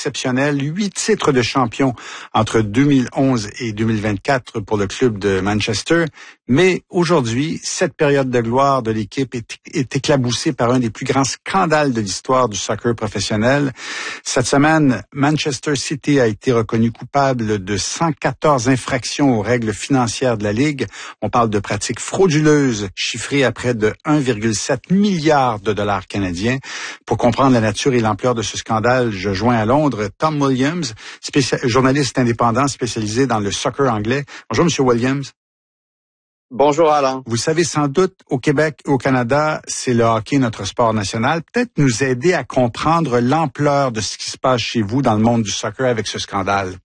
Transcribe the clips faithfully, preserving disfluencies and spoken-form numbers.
exceptionnel, huit titres de champion entre deux mille onze et deux mille vingt-quatre pour le club de Manchester. Mais aujourd'hui, cette période de gloire de l'équipe est, est éclaboussée par un des plus grands scandales de l'histoire du soccer professionnel. Cette semaine, Manchester City a été reconnu coupable de cent quatorze infractions aux règles financières de la Ligue. On parle de pratiques frauduleuses chiffrées à près de un virgule sept milliard de dollars canadiens. Pour comprendre la nature et l'ampleur de ce scandale, je joins à Londres Tom Williams, spécial, journaliste indépendant spécialisé dans le soccer anglais. Bonjour, Monsieur Williams. Bonjour Alain. Vous savez sans doute, au Québec et au Canada, c'est le hockey notre sport national. Peut-être nous aider à comprendre l'ampleur de ce qui se passe chez vous dans le monde du soccer avec ce scandale.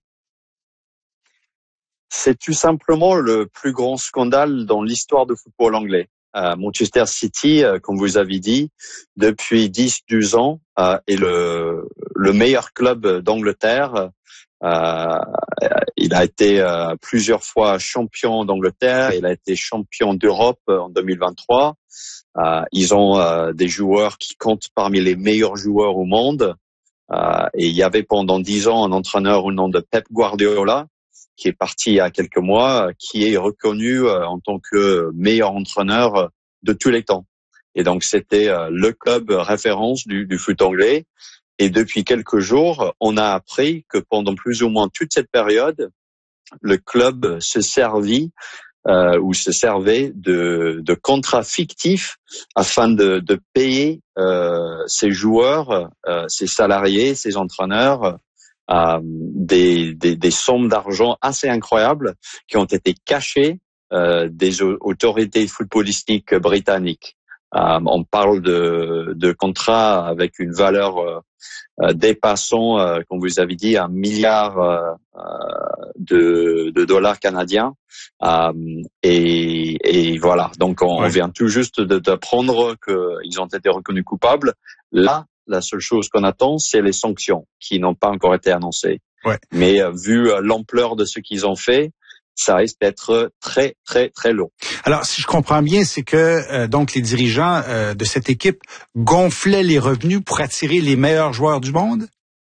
C'est tout simplement le plus grand scandale dans l'histoire du football anglais. Euh, Manchester City, euh, comme vous avez dit, depuis dix douze ans, euh, est le, le meilleur club d'Angleterre. Euh, il a été euh, plusieurs fois champion d'Angleterre, il a été champion d'Europe en deux mille vingt-trois. Euh, ils ont euh, des joueurs qui comptent parmi les meilleurs joueurs au monde. Euh, et il y avait pendant dix ans un entraîneur au nom de Pep Guardiola, qui est parti il y a quelques mois, qui est reconnu euh, en tant que meilleur entraîneur de tous les temps. Et donc c'était euh, le club référence du, du foot anglais. Et depuis quelques jours, on a appris que pendant plus ou moins toute cette période, le club se servit euh, ou se servait de, de contrats fictifs afin de, de payer euh, ses joueurs, euh, ses salariés, ses entraîneurs euh, des, des, des sommes d'argent assez incroyables qui ont été cachées euh, des autorités footballistiques britanniques. Euh, on parle de, de contrats avec une valeur euh, euh, dépassant, euh, comme vous avez dit, un milliard euh, de, de dollars canadiens. Euh, et, et voilà, donc on, ouais. on vient tout juste d'apprendre qu'ils ont été reconnus coupables. Là, la seule chose qu'on attend, c'est les sanctions qui n'ont pas encore été annoncées. Ouais. Mais euh, vu euh, l'ampleur de ce qu'ils ont fait, ça risque d'être très, très, très long. Alors, si je comprends bien, c'est que euh, donc les dirigeants euh, de cette équipe gonflaient les revenus pour attirer les meilleurs joueurs du monde?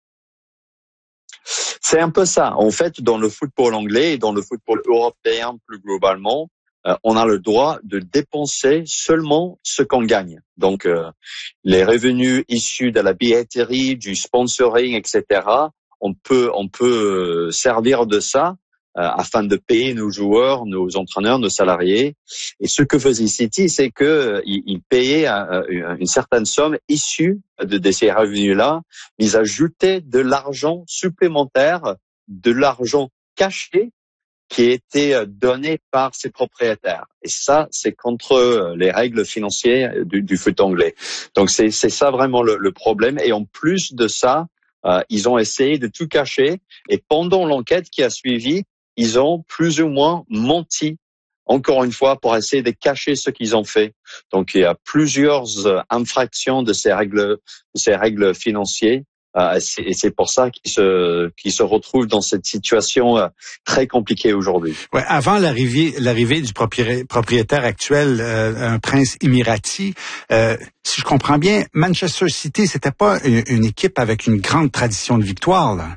C'est un peu ça. En fait, dans le football anglais et dans le football européen plus globalement, euh, on a le droit de dépenser seulement ce qu'on gagne. Donc, euh, les revenus issus de la billetterie, du sponsoring, et cetera, on peut, on peut servir de ça Euh, afin de payer nos joueurs, nos entraîneurs, nos salariés. Et ce que faisait City, c'est que euh, il, il payait un, une certaine somme issue de, de ces revenus-là, mais ils ajoutaient de l'argent supplémentaire, de l'argent caché qui était donné par ses propriétaires. Et ça, c'est contre les règles financières du, du foot anglais. Donc c'est, c'est ça vraiment le, le problème. Et en plus de ça, euh, ils ont essayé de tout cacher. Et pendant l'enquête qui a suivi, ils ont plus ou moins menti, encore une fois, pour essayer de cacher ce qu'ils ont fait. Donc, il y a plusieurs infractions de ces règles, de ces règles financières. Euh, et c'est pour ça qu'ils se, qu'ils se retrouvent dans cette situation euh, très compliquée aujourd'hui. Ouais, avant l'arrivée, l'arrivée du propriétaire actuel, euh, un prince émirati, euh, si je comprends bien, Manchester City, c'était pas une, une équipe avec une grande tradition de victoire, là.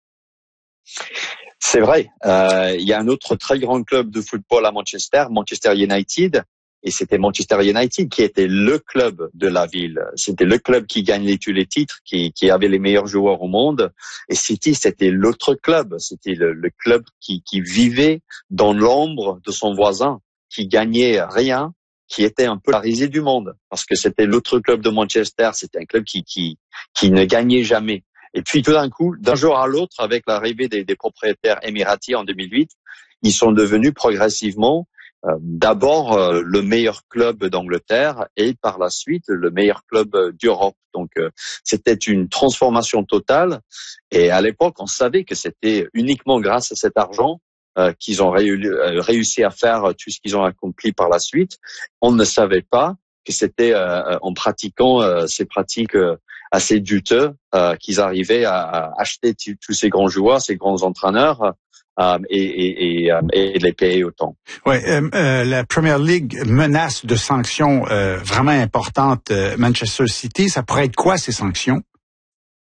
C'est vrai. Euh, il y a un autre très grand club de football à Manchester, Manchester United, et c'était Manchester United qui était le club de la ville. C'était le club qui gagnait tous les titres, qui, qui avait les meilleurs joueurs au monde. Et City, c'était l'autre club. C'était le, le club qui, qui vivait dans l'ombre de son voisin, qui gagnait rien, qui était un peu la risée du monde, parce que c'était l'autre club de Manchester. C'était un club qui, qui, qui ne gagnait jamais. Et puis tout d'un coup, d'un jour à l'autre, avec l'arrivée des, des propriétaires émiratis en deux mille huit, ils sont devenus progressivement euh, d'abord euh, le meilleur club d'Angleterre et par la suite le meilleur club d'Europe. Donc euh, c'était une transformation totale. Et à l'époque, on savait que c'était uniquement grâce à cet argent euh, qu'ils ont réu- euh, réussi à faire tout ce qu'ils ont accompli par la suite. On ne savait pas que c'était euh, en pratiquant euh, ces pratiques euh, assez douteux euh, qu'ils arrivaient à, à acheter t- tous ces grands joueurs, ces grands entraîneurs euh, et, et, et, euh, et les payer autant. Ouais, euh, euh, la Premier League menace de sanctions euh, vraiment importantes euh, Manchester City. Ça pourrait être quoi ces sanctions?